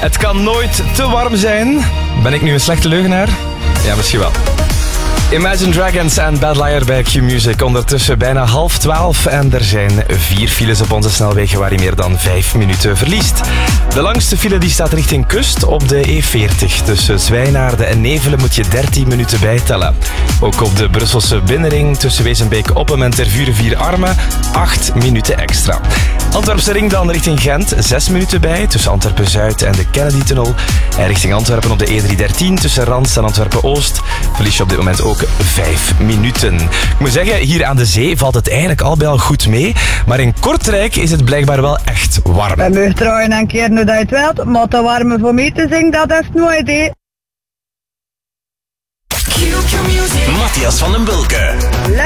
Het kan nooit te warm zijn. Ben ik nu een slechte leugenaar? Ja, misschien wel. Imagine Dragons en Bad Liar bij Q-Music. Ondertussen bijna 11:30 en er zijn 4 files op onze snelwegen waar je meer dan 5 minuten verliest. De langste file die staat richting kust op de E40. Tussen Zwijnaarde en Nevelen moet je 13 minuten bijtellen. Ook op de Brusselse binnenring tussen Wezenbeek-Oppem en Tervuren-Vier-Armen 8 minuten extra. Antwerpse ring dan richting Gent, 6 minuten bij tussen Antwerpen-Zuid en de Kennedy-tunnel. En richting Antwerpen op de E313 tussen Rans en Antwerpen-Oost verlies je op dit moment ook 5 minuten. Ik moet zeggen, hier aan de zee valt het eigenlijk al bij al goed mee, maar in Kortrijk is het blijkbaar wel echt warm. We mogen trouwen een keer nu dat je het wilt, maar te warm voor mij te zingen, dat is nooit idee. Matthias van den Bulke.